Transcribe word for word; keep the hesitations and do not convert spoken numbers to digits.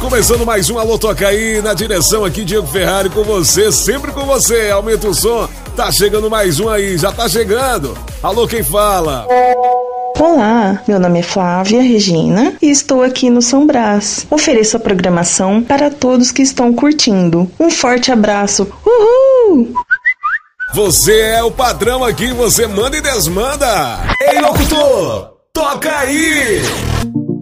começando mais um Alô Toca Aí, na direção aqui, Diego Ferrari com você, sempre com você. Aumenta o som, tá chegando mais um aí, já tá chegando. Alô, quem fala? Olá, meu nome é Flávia Regina e estou aqui no São Brás. Ofereço a programação para todos que estão curtindo. Um forte abraço. Uhul! Você é o padrão aqui, você manda e desmanda. Ei, locutor, toca aí!